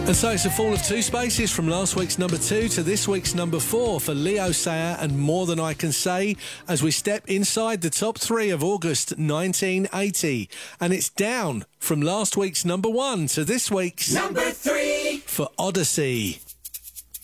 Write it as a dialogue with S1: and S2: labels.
S1: And so it's a fall of 2 spaces from last week's number 2 to this week's number 4 for Leo Sayer and More Than I Can Say as we step inside the top 3 of August 1980. And it's down from last week's number 1 to this week's
S2: number 3
S1: for Odyssey.